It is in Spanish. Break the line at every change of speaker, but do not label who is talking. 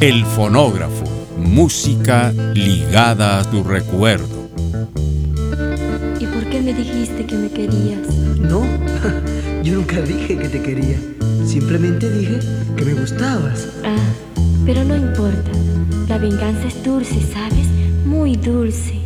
El fonógrafo, música ligada a tu recuerdo.
¿Y por qué me dijiste que me querías?
No, yo nunca dije que te quería. Simplemente dije que me gustabas.
Ah, pero no importa. La venganza es dulce, ¿sabes? Muy dulce.